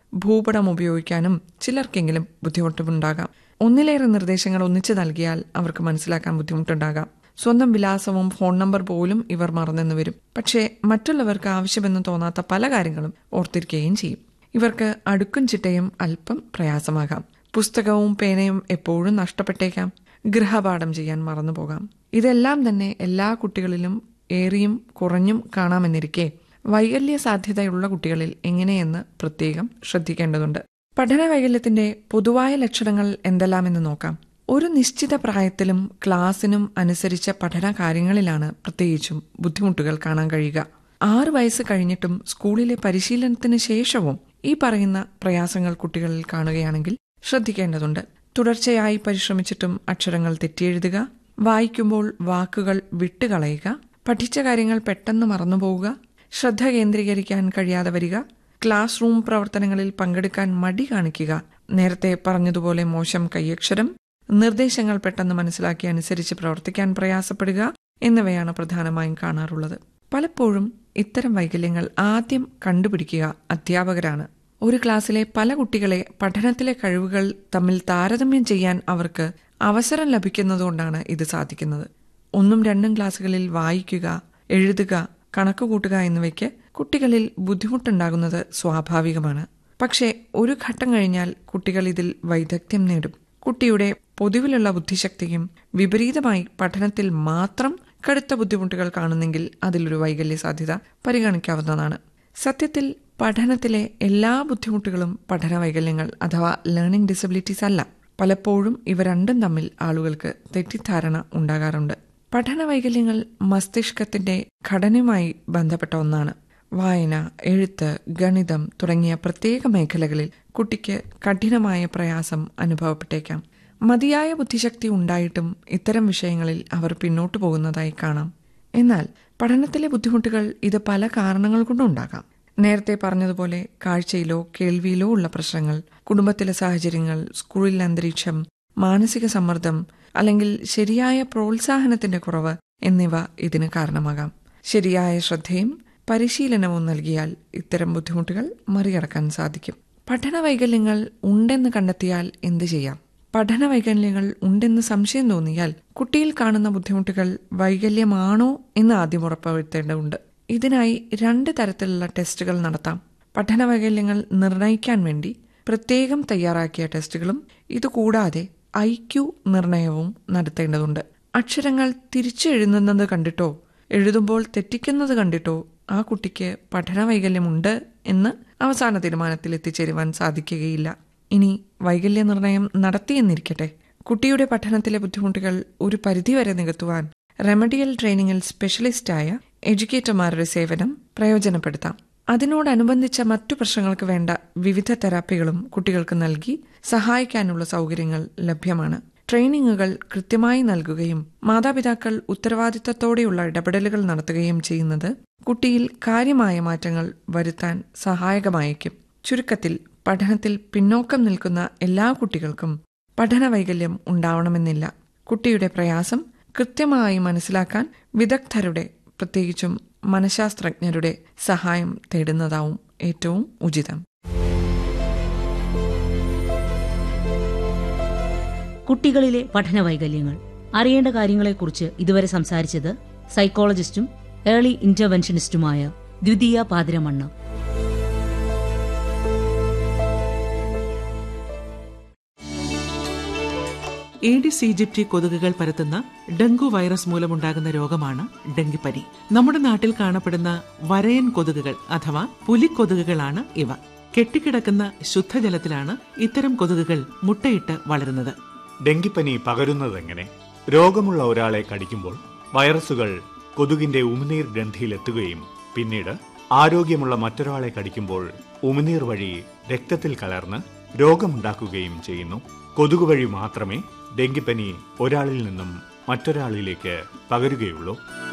ഭൂപടം ഉപയോഗിക്കാനും ചിലർക്കെങ്കിലും ബുദ്ധിമുട്ടുണ്ടാകാം. ഒന്നിലേറെ നിർദ്ദേശങ്ങൾ ഒന്നിച്ചു നൽകിയാൽ അവർക്ക് മനസ്സിലാക്കാൻ ബുദ്ധിമുട്ടുണ്ടാകാം. സ്വന്തം വിലാസവും ഫോൺ നമ്പർ പോലും ഇവർ മറന്നെന്ന് വരും. പക്ഷേ മറ്റുള്ളവർക്ക് ആവശ്യമെന്ന് തോന്നാത്ത പല കാര്യങ്ങളും ഓർത്തിരിക്കുകയും ചെയ്യും. ഇവർക്ക് അടുക്കും ചിട്ടയും അല്പം പ്രയാസമാകാം. പുസ്തകവും പേനയും എപ്പോഴും നഷ്ടപ്പെട്ടേക്കാം. ഗൃഹപാഠം ചെയ്യാൻ മറന്നുപോകാം. ഇതെല്ലാം തന്നെ എല്ലാ കുട്ടികളിലും ഏറിയും കുറഞ്ഞും കാണാമെന്നിരിക്കെ വൈകല്യ സാധ്യതയുള്ള കുട്ടികളിൽ എങ്ങനെയെന്ന് പ്രത്യേകം ശ്രദ്ധിക്കേണ്ടതുണ്ട്. പഠന വൈകല്യത്തിന്റെ പൊതുവായ ലക്ഷണങ്ങൾ എന്തെല്ലാമെന്ന് നോക്കാം. ഒരു നിശ്ചിത പ്രായത്തിലും ക്ലാസിനും അനുസരിച്ച പഠന കാര്യങ്ങളിലാണ് പ്രത്യേകിച്ചും ബുദ്ധിമുട്ടുകൾ കാണാൻ കഴിയുക. 6 വയസ്സ് കഴിഞ്ഞിട്ടും സ്കൂളിലെ പരിശീലനത്തിന് ശേഷവും ഈ പറയുന്ന പ്രയാസങ്ങൾ കുട്ടികളിൽ കാണുകയാണെങ്കിൽ ശ്രദ്ധിക്കേണ്ടതുണ്ട്. തുടർച്ചയായി പരിശ്രമിച്ചിട്ടും അക്ഷരങ്ങൾ തെറ്റിയെഴുതുക, വായിക്കുമ്പോൾ വാക്കുകൾ വിട്ടുകളയുക, പഠിച്ച കാര്യങ്ങൾ പെട്ടെന്ന് മറന്നുപോവുക, ശ്രദ്ധ കേന്ദ്രീകരിക്കാൻ കഴിയാതെ വരിക, ക്ലാസ് റൂം പ്രവർത്തനങ്ങളിൽ പങ്കെടുക്കാൻ മടി കാണിക്കുക, നേരത്തെ പറഞ്ഞതുപോലെ മോശം കൈയക്ഷരം, നിർദ്ദേശങ്ങൾ പെട്ടെന്ന് മനസ്സിലാക്കി അനുസരിച്ച് പ്രവർത്തിക്കാൻ പ്രയാസപ്പെടുക എന്നിവയാണ് പ്രധാനമായും കാണാറുള്ളത്. പലപ്പോഴും ഇത്തരം വൈകല്യങ്ങൾ ആദ്യം കണ്ടുപിടിക്കുക അധ്യാപകരാണ്. ഒരു ക്ലാസ്സിലെ പല കുട്ടികളെ പഠനത്തിലെ കഴിവുകൾ തമ്മിൽ താരതമ്യം ചെയ്യാൻ അവർക്ക് അവസരം ലഭിക്കുന്നതുകൊണ്ടാണ് ഇത് സാധിക്കുന്നത്. 1ഉം 2ഉം ക്ലാസ്സുകളിൽ വായിക്കുക, എഴുതുക, കണക്കുകൂട്ടുക എന്നിവയ്ക്ക് കുട്ടികളിൽ ബുദ്ധിമുട്ടുണ്ടാകുന്നത് സ്വാഭാവികമാണ്. പക്ഷേ ഒരു ഘട്ടം കഴിഞ്ഞാൽ കുട്ടികൾ ഇതിൽ വൈദഗ്ധ്യം നേടും. കുട്ടിയുടെ പൊതുവിലുള്ള ബുദ്ധിശക്തിയും വിപരീതമായി പഠനത്തിൽ മാത്രം കടുത്ത ബുദ്ധിമുട്ടുകൾ കാണുന്നെങ്കിൽ അതിലൊരു വൈകല്യ സാധ്യത പരിഗണിക്കാവുന്നതാണ്. സത്യത്തിൽ പഠനത്തിലെ എല്ലാ ബുദ്ധിമുട്ടുകളും പഠന വൈകല്യങ്ങൾ അഥവാ ലേണിംഗ് ഡിസബിലിറ്റീസ് അല്ല. പലപ്പോഴും ഇവ രണ്ടും തമ്മിൽ ആളുകൾക്ക് തെറ്റിദ്ധാരണ ഉണ്ടാകാറുണ്ട്. പഠന വൈകല്യങ്ങൾ മസ്തിഷ്കത്തിന്റെ ഘടനയുമായി ബന്ധപ്പെട്ട ഒന്നാണ്. വായന, എഴുത്ത്, ഗണിതം തുടങ്ങിയ പ്രത്യേക മേഖലകളിൽ കുട്ടിക്ക് കഠിനമായ പ്രയാസം അനുഭവപ്പെട്ടേക്കാം. മതിയായ ബുദ്ധിശക്തി ഉണ്ടായിട്ടും ഇത്തരം വിഷയങ്ങളിൽ അവർ പിന്നോട്ടു പോകുന്നതായി കാണാം. എന്നാൽ പഠനത്തിലെ ബുദ്ധിമുട്ടുകൾ ഇത് പല കാരണങ്ങൾ കൊണ്ടുണ്ടാകാം. നേരത്തെ പറഞ്ഞതുപോലെ കാഴ്ചയിലോ കേൾവിയിലോ ഉള്ള പ്രശ്നങ്ങൾ, കുടുംബത്തിലെ സാഹചര്യങ്ങൾ, സ്കൂളിലെ അന്തരീക്ഷം, മാനസിക സമ്മർദ്ദം അല്ലെങ്കിൽ ശരിയായ പ്രോത്സാഹനത്തിന്റെ കുറവ് എന്നിവ ഇതിന് കാരണമാകാം. ശരിയായ ശ്രദ്ധയും പരിശീലനവും നൽകിയാൽ ഇത്തരം ബുദ്ധിമുട്ടുകൾ മറികടക്കാൻ സാധിക്കും. പഠന വൈകല്യങ്ങൾ ഉണ്ടെന്ന് കണ്ടെത്തിയാൽ എന്ത് ചെയ്യാം? പഠന വൈകല്യങ്ങൾ ഉണ്ടെന്ന് സംശയം തോന്നിയാൽ കുട്ടിയിൽ കാണുന്ന ബുദ്ധിമുട്ടുകൾ വൈകല്യമാണോ എന്ന് ആദ്യം ഉറപ്പുവരുത്തേണ്ടതുണ്ട്. ഇതിനായി 2 തരത്തിലുള്ള ടെസ്റ്റുകൾ നടത്താം. പഠന വൈകല്യങ്ങൾ നിർണയിക്കാൻ വേണ്ടി പ്രത്യേകം തയ്യാറാക്കിയ ടെസ്റ്റുകളും ഇതുകൂടാതെ IQ നിർണയവും നടത്തേണ്ടതുണ്ട്. അക്ഷരങ്ങൾ തിരിച്ചെഴുതുന്നത് കണ്ടിട്ടോ എഴുതുമ്പോൾ തെറ്റിക്കുന്നത് കണ്ടിട്ടോ ആ കുട്ടിക്ക് പഠന വൈകല്യമുണ്ട് എന്ന് അവസാന തീരുമാനത്തിൽ എത്തിച്ചേരുവാൻ സാധിക്കുകയില്ല. ഇനി വൈകല്യ നിർണയം നടത്തിയെന്നിരിക്കട്ടെ, കുട്ടിയുടെ പഠനത്തിലെ ബുദ്ധിമുട്ടുകൾ ഒരു പരിധിവരെ നികത്തുവാൻ റെമഡിയൽ ട്രെയിനിങ്ങിൽ സ്പെഷ്യലിസ്റ്റായ എഡ്യൂക്കേറ്റർമാരുടെ സേവനം പ്രയോജനപ്പെടുത്താം. അതിനോടനുബന്ധിച്ച മറ്റു പ്രശ്നങ്ങൾക്ക് വേണ്ട വിവിധ തെറാപ്പികളും കുട്ടികൾക്ക് നൽകി സഹായിക്കാനുള്ള സൗകര്യങ്ങൾ ലഭ്യമാണ്. ട്രെയിനിങ്ങുകൾ കൃത്യമായി നൽകുകയും മാതാപിതാക്കൾ ഉത്തരവാദിത്തത്തോടെയുള്ള ഇടപെടലുകൾ നടത്തുകയും ചെയ്യുന്നത് കുട്ടിയിൽ കാര്യമായ മാറ്റങ്ങൾ വരുത്താൻ സഹായകമായേക്കും. ചുരുക്കത്തിൽ, പഠനത്തിൽ പിന്നോക്കം നിൽക്കുന്ന എല്ലാ കുട്ടികൾക്കും പഠന വൈകല്യം ഉണ്ടാവണമെന്നില്ല. കുട്ടിയുടെ പ്രയാസം കൃത്യമായി മനസ്സിലാക്കാൻ വിദഗ്ധരുടെ, പ്രത്യേകിച്ചും മനഃശാസ്ത്രജ്ഞരുടെ സഹായം തേടുന്നതാവും ഏറ്റവും ഉചിതം. കുട്ടികളിലെ പഠന വൈകല്യങ്ങൾ അറിയേണ്ട കാര്യങ്ങളെക്കുറിച്ച് ഇതുവരെ സംസാരിച്ചത് സൈക്കോളജിസ്റ്റും ഏർലി ഇന്റർവെൻഷനിസ്റ്റുമായ ദ്വിതീയ പാതിരമണ്ണ. ഏഡിസ് ഈജിപ്തി കൊതുകുകൾ പരത്തുന്ന ഡെങ്കു വൈറസ് മൂലമുണ്ടാകുന്ന രോഗമാണ് ഡെങ്കിപ്പനി. നമ്മുടെ നാട്ടിൽ കാണപ്പെടുന്ന വരയൻ കൊതുകുകൾ അഥവാ പുലിക്കൊതുകുകളാണ് ഇവ. കെട്ടിക്കിടക്കുന്ന ശുദ്ധജലത്തിലാണ് ഇത്തരം കൊതുകുകൾ മുട്ടയിട്ട് വളരുന്നത്. ഡെങ്കിപ്പനി പകരുന്നതെങ്ങനെ? രോഗമുള്ള ഒരാളെ കടിക്കുമ്പോൾ വൈറസുകൾ കൊതുകിന്റെ ഉമിനീർ ഗ്രന്ഥിയിലെത്തുകയും പിന്നീട് ആരോഗ്യമുള്ള മറ്റൊരാളെ കടിക്കുമ്പോൾ ഉമിനീർ വഴി രക്തത്തിൽ കലർന്ന് രോഗമുണ്ടാക്കുകയും ചെയ്യുന്നു. കൊതുക് വഴി മാത്രമേ ഡെങ്കിപ്പനി ഒരാളിൽ നിന്നും മറ്റൊരാളിലേക്ക് പകരുകയുള്ളൂ.